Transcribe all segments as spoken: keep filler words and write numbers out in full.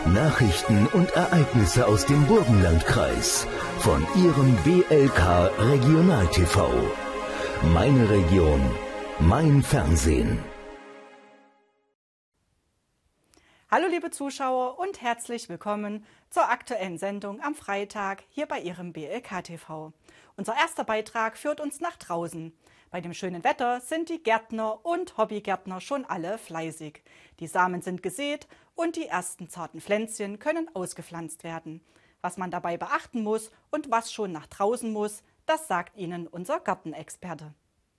Nachrichten und Ereignisse aus dem Burgenlandkreis von Ihrem B L K Regional T V. Meine Region, mein Fernsehen. Hallo liebe Zuschauer und herzlich willkommen zur aktuellen Sendung am Freitag hier bei Ihrem B L K T V. Unser erster Beitrag führt uns nach draußen. Bei dem schönen Wetter sind die Gärtner und Hobbygärtner schon alle fleißig. Die Samen sind gesät und die ersten zarten Pflänzchen können ausgepflanzt werden. Was man dabei beachten muss und was schon nach draußen muss, das sagt Ihnen unser Gartenexperte.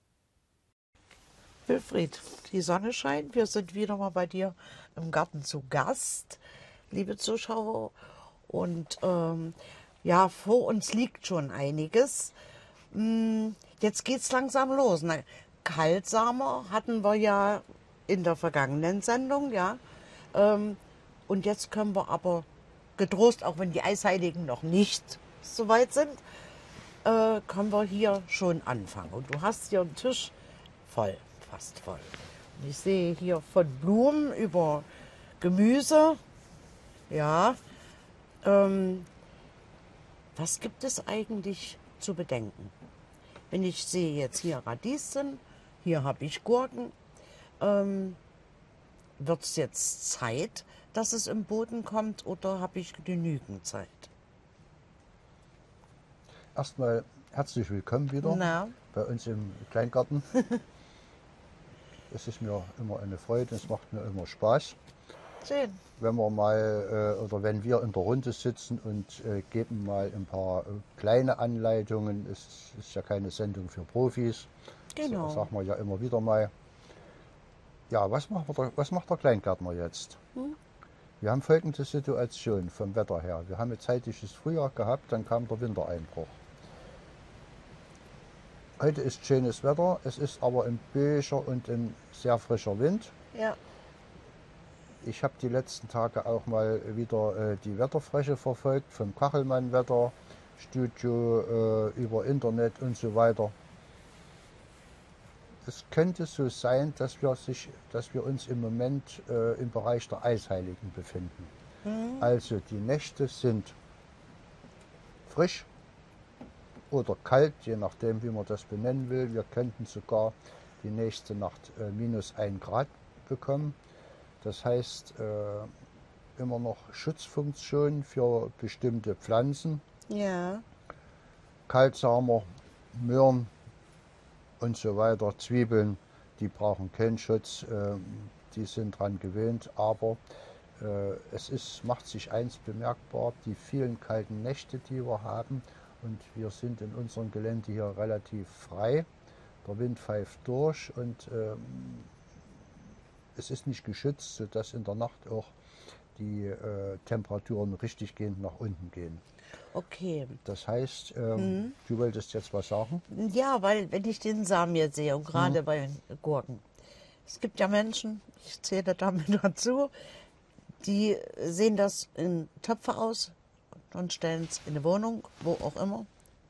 Wilfried, die Sonne scheint. Wir sind wieder mal bei dir im Garten zu Gast, liebe Zuschauer. Und ähm, ja, vor uns liegt schon einiges. Hm, jetzt geht's langsam los. Ne? Kaltsamer hatten wir ja in der vergangenen Sendung, ja. Ähm, und jetzt können wir aber getrost, auch wenn die Eisheiligen noch nicht so weit sind, äh, können wir hier schon anfangen. Und du hast hier einen Tisch voll. Fast voll. Und ich sehe hier von Blumen über Gemüse. Ja. Ähm, was gibt es eigentlich zu bedenken? Wenn ich sehe jetzt hier Radieschen, hier habe ich Gurken. Ähm, wird es jetzt Zeit, dass es im Boden kommt, oder habe ich genügend Zeit? Erstmal herzlich willkommen wieder Na? bei uns im Kleingarten. Es ist mir immer eine Freude, es macht mir immer Spaß. Schön. Wenn wir mal äh, oder wenn wir in der Runde sitzen und äh, geben mal ein paar äh, kleine Anleitungen. Es ist ja keine Sendung für Profis. Genau. Das sagen wir ja immer wieder mal. Ja, was macht der, was macht der Kleingärtner jetzt? Hm? Wir haben folgende Situation vom Wetter her. Wir haben ein zeitliches Frühjahr gehabt, dann kam der Wintereinbruch. Heute ist schönes Wetter, es ist aber ein böiger und ein sehr frischer Wind. Ja. Ich habe die letzten Tage auch mal wieder äh, die Wetterfläche verfolgt, vom Kachelmann-Wetter, Studio, äh, über Internet und so weiter. Es könnte so sein, dass wir, sich, dass wir uns im Moment äh, im Bereich der Eisheiligen befinden. Mhm. Also die Nächte sind frisch oder kalt, je nachdem, wie man das benennen will. Wir könnten sogar die nächste Nacht äh, minus ein Grad bekommen. Das heißt, äh, immer noch Schutzfunktion für bestimmte Pflanzen. Ja. Kaltsamer, Möhren und so weiter, Zwiebeln, die brauchen keinen Schutz, äh, die sind dran gewöhnt. Aber äh, es ist, macht sich eins bemerkbar, die vielen kalten Nächte, die wir haben. Und wir sind in unserem Gelände hier relativ frei. Der Wind pfeift durch und ähm, es ist nicht geschützt, sodass in der Nacht auch die äh, Temperaturen richtig gehend nach unten gehen. Okay. Das heißt, ähm, mhm. du wolltest jetzt was sagen? Ja, weil wenn ich den Samen jetzt sehe, und gerade mhm. bei den Gurken, es gibt ja Menschen, ich zähle damit dazu, die sehen das in Töpfe aus und stellen es in eine Wohnung, wo auch immer.